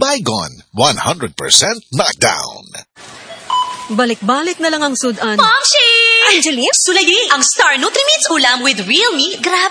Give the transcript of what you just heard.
Baygon, 100% knockdown. Balik-balik na lang ang sudan. Momshi! Angeline? Sulayin ang Star Nutriments ulam with real meat. Grabe